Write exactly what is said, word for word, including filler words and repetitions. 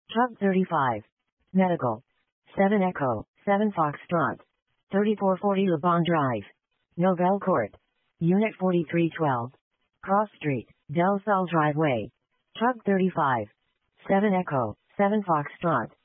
Truck thirty-five. Medical. seven Echo, seven Foxtrot. thirty-four forty Le Bon Drive. Novell Court. Unit forty-three twelve. Cross Street, Del Sol Driveway. Truck thirty-five. seven Echo, seven Foxtrot.